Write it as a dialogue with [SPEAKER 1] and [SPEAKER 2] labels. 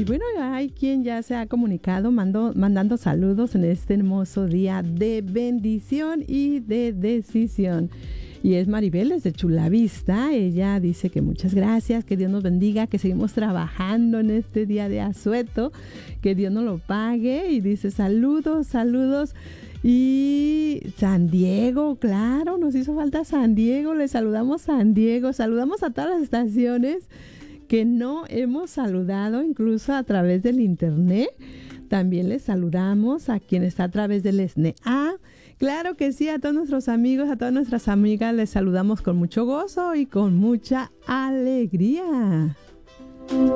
[SPEAKER 1] bueno, hay quien ya se ha comunicado mandando saludos en este hermoso día de bendición y de decisión. Y es Maribel desde Chulavista. Ella dice que muchas gracias, que Dios nos bendiga, que seguimos trabajando en este día de asueto, que Dios nos lo pague. Y dice saludos. Y San Diego, claro, nos hizo falta San Diego. Le saludamos San Diego. Saludamos a todas las estaciones que no hemos saludado, incluso a través del internet. También les saludamos a quien está a través del SNA. Claro que sí, a todos nuestros amigos, a todas nuestras amigas, les saludamos con mucho gozo y con mucha alegría.